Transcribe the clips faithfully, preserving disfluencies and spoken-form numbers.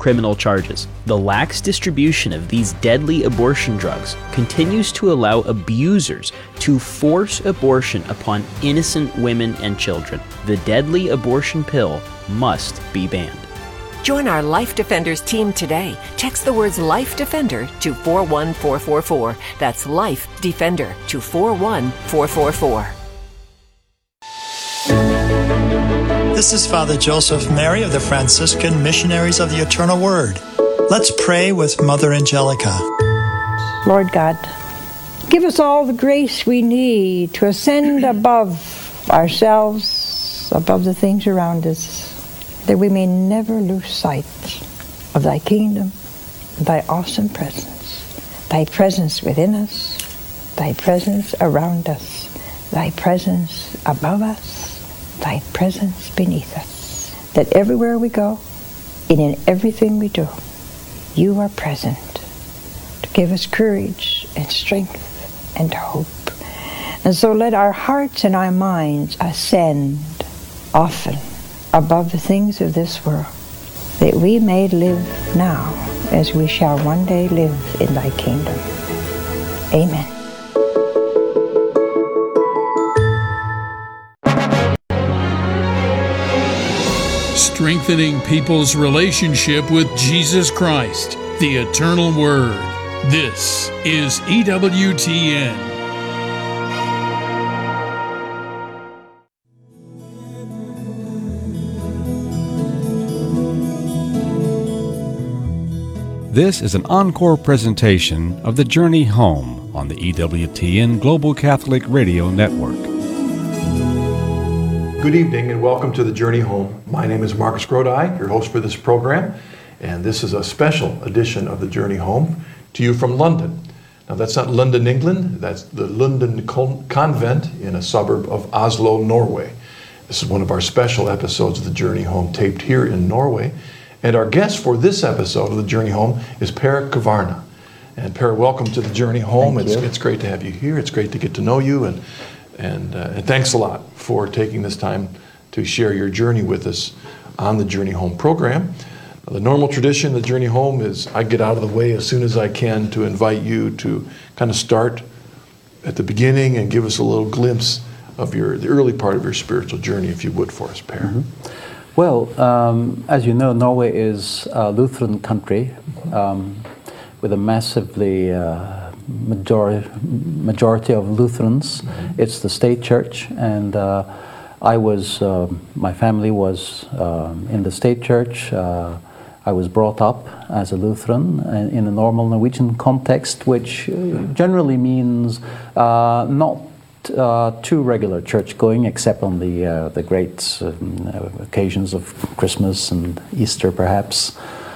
criminal charges. The lax distribution of these deadly abortion drugs continues to allow abusers to force abortion upon innocent women and children. The deadly abortion pill must be banned. Join our Life Defenders team today. Text the words Life Defender to four one four four four. That's Life Defender to four one four four four. This is Father Joseph Mary of the Franciscan Missionaries of the Eternal Word. Let's pray with Mother Angelica. Lord God, give us all the grace we need to ascend above ourselves, above the things around us, that we may never lose sight of Thy kingdom, Thy awesome presence, Thy presence within us, Thy presence around us, Thy presence above us, Thy presence beneath us, that everywhere we go and in everything we do, You are present to give us courage and strength and hope. And so let our hearts and our minds ascend often above the things of this world, that we may live now as we shall one day live in Thy kingdom. Amen. Strengthening people's relationship with Jesus Christ, the Eternal Word. This is E W T N. This is an encore presentation of The Journey Home on the E W T N Global Catholic Radio Network. Good evening and welcome to The Journey Home. My name is Marcus Grodi, your host for this program, and this is a special edition of The Journey Home to you from London. Now that's not London, England, that's the London Convent in a suburb of Oslo, Norway. This is one of our special episodes of The Journey Home taped here in Norway. And our guest for this episode of The Journey Home is Per Kvarna. And Per, welcome to The Journey Home. Thank it's you. it's great to have you here. It's great to get to know you, and and, uh, and thanks a lot for taking this time to share your journey with us on the Journey Home program. Now, the normal tradition of The Journey Home is I get out of the way as soon as I can to invite you to kind of start at the beginning and give us a little glimpse of your the early part of your spiritual journey, if you would, for us, Per. Mm-hmm. Well, um, as you know, Norway is a Lutheran country um, with a massively uh, majority, majority of Lutherans. Mm-hmm. It's the state church, and uh, I was, uh, my family was uh, in the state church. Uh, I was brought up as a Lutheran in a normal Norwegian context, which generally means uh, not Uh, too regular church going, except on the uh, the great um, occasions of Christmas and Easter, perhaps,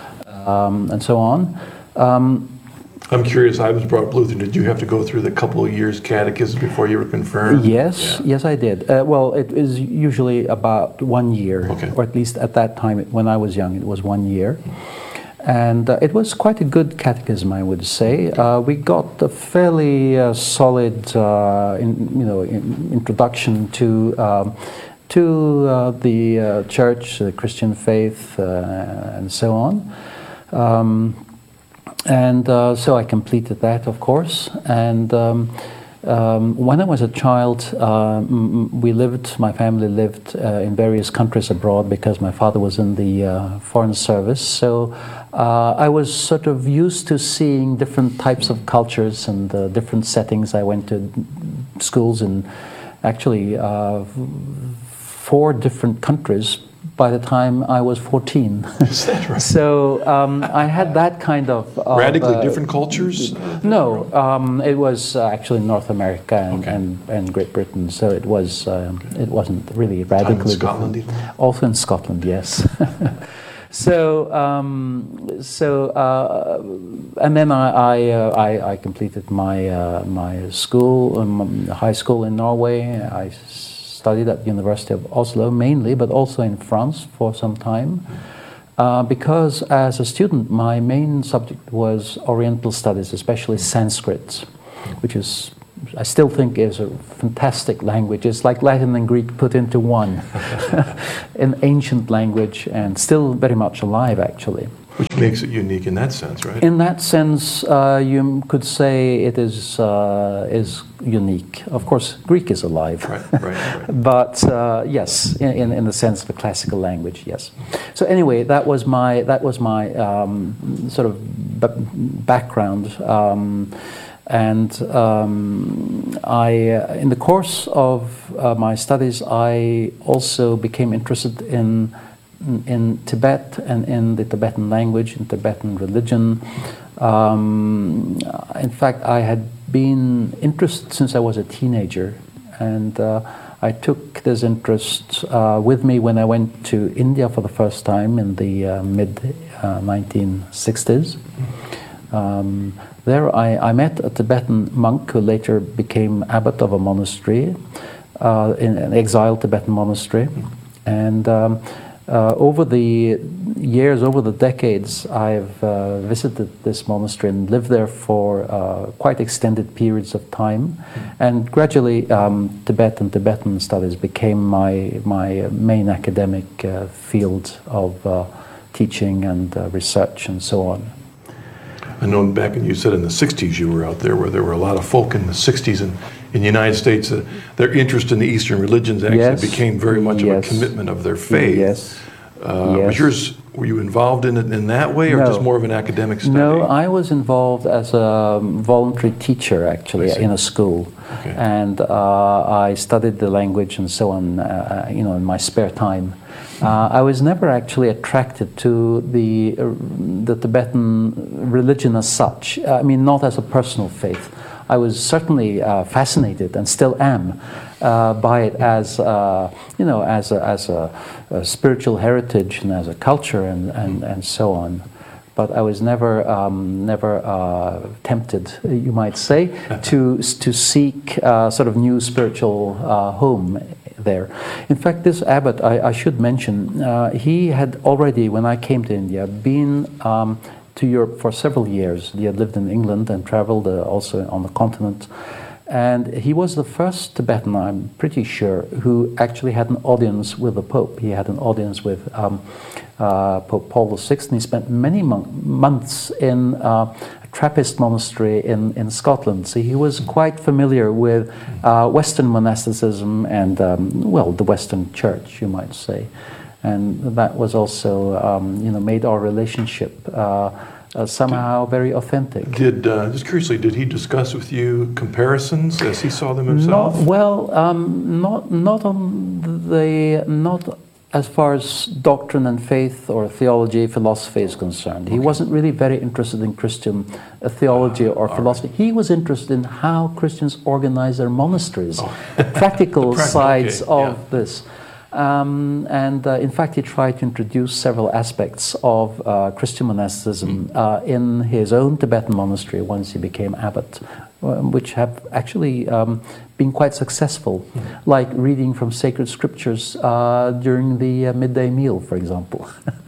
um, and so on. Um, I'm curious. I was brought up Lutheran. Did you have to go through the couple of years catechism before you were confirmed? Yes, yeah. yes, I did. Uh, well, it is usually about one year, okay. or at least at that time when I was young, it was one year. And uh, it was quite a good catechism, I would say. Uh, we got a fairly uh, solid, uh, in, you know, in introduction to um, to uh, the uh, church, the Christian faith, uh, and so on. Um, and uh, so I completed that, of course. And um, um, when I was a child, uh, we lived. My family lived uh, in various countries abroad because my father was in the uh, foreign service. So. Uh, I was sort of used to seeing different types of cultures and uh, different settings. I went to schools in actually uh, four different countries by the time I was fourteen. Is that right? So um, I had that kind of... of Radically uh, different cultures? No, um, it was uh, actually North America and, okay. and, and Great Britain, so it, was, um, it wasn't really radically in Scotland different. even? Also in Scotland, yes. So, um, so, uh, and then I I, uh, I, I completed my uh, my school, um, high school in Norway. I studied at the University of Oslo mainly, but also in France for some time. Uh, because as a student, my main subject was Oriental studies, especially Sanskrit, which is, I still think, is a fantastic language. It's like Latin and Greek put into one, an ancient language, and still very much alive, actually. Which makes it unique in that sense, right? In that sense, uh, you could say it is uh, is unique. Of course, Greek is alive. Right, right, right. But uh, yes, in, in in the sense of a classical language, yes. So anyway, that was my that was my um, sort of b- background. Um, And um, I, uh, in the course of uh, my studies, I also became interested in in Tibet and in the Tibetan language and Tibetan religion. Um, in fact, I had been interested since I was a teenager, and uh, I took this interest uh, with me when I went to India for the first time in the uh, mid uh, nineteen sixties. Um, there I, I met a Tibetan monk who later became abbot of a monastery, uh, in an exiled Tibetan monastery. And um, uh, over the years, over the decades, I've uh, visited this monastery and lived there for uh, quite extended periods of time. And gradually um, Tibet and Tibetan studies became my, my main academic uh, field of uh, teaching and uh, research and so on. I know back, and you said in the sixties you were out there, where there were a lot of folk in the sixties in, in the United States, uh, their interest in the Eastern religions actually Yes. became very much Yes. of a commitment of their faith. Yes. Uh, Yes. Was yours, were you involved in it in that way, or No. just more of an academic study? No, I was involved as a voluntary teacher, actually, I see. in a school. Okay. And uh, I studied the language and so on, uh, you know, in my spare time. Uh, I was never actually attracted to the uh, the Tibetan religion as such. I mean, not as a personal faith. I was certainly uh, fascinated, and still am, uh, by it as uh, you know, as a, as a, a spiritual heritage and as a culture and and, and so on. But I was never um, never uh, tempted, you might say, to to seek uh, sort of new spiritual uh, home there. In fact, this abbot, I, I should mention, uh, he had already, when I came to India, been um, to Europe for several years. He had lived in England and traveled uh, also on the continent. And he was the first Tibetan, I'm pretty sure, who actually had an audience with the Pope. He had an audience with um, uh, Pope Paul the Sixth, and he spent many mon- months in uh, a Trappist monastery in, in Scotland. So he was quite familiar with uh, Western monasticism and, um, well, the Western Church, you might say. And that was also, um, you know, made our relationship uh, Uh, somehow very authentic. Did uh, just curiously, did he discuss with you comparisons as he saw them himself? Not, well, um, not not on the not as far as doctrine and faith or theology, philosophy is concerned. He wasn't really very interested in Christian uh, theology or philosophy. He was interested in how Christians organize their monasteries, Oh. the practical The practical, sides okay, of yeah. this. Um, and uh, in fact, he tried to introduce several aspects of uh, Christian monasticism Mm. uh, in his own Tibetan monastery once he became abbot, uh, which have actually um, been quite successful, Mm. like reading from sacred scriptures uh, during the uh, midday meal, for example.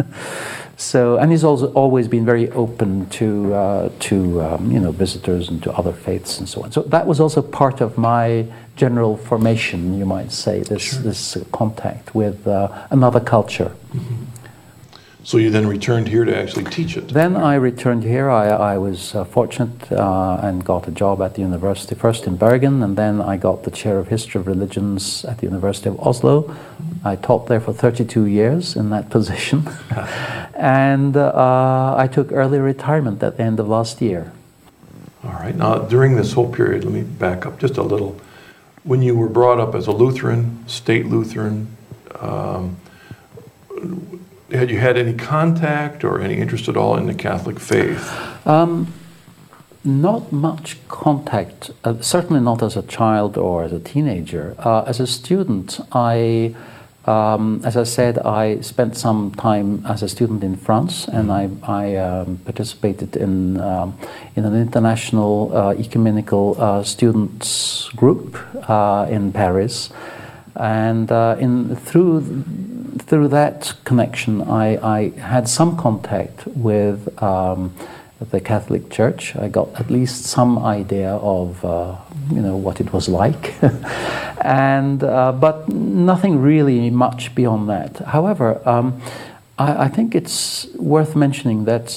So, and he's also always been very open to uh, to um, you know, visitors and to other faiths and so on. So that was also part of my general formation, you might say, this Sure. this uh, contact with uh, another culture. So you then returned here to actually teach it? Then I returned here. I, I was uh, fortunate uh, and got a job at the university, first in Bergen, and then I got the chair of history of religions at the University of Oslo. I taught there for thirty-two years in that position. And uh, I took early retirement at the end of last year. All right. Now, during this whole period, let me back up just a little. When you were brought up as a Lutheran, state Lutheran, um, had you had any contact or any interest at all in the Catholic faith? Um, not much contact, uh, certainly not as a child or as a teenager. Uh, as a student, I, um, as I said, I spent some time as a student in France, and I, I um, participated in um, in an international uh, ecumenical uh, students group uh, in Paris, and uh, in through. Through that connection, I, I had some contact with um, the Catholic Church. I got at least some idea of uh, you know, what it was like, and uh, but nothing really much beyond that. However, um, I, I think it's worth mentioning that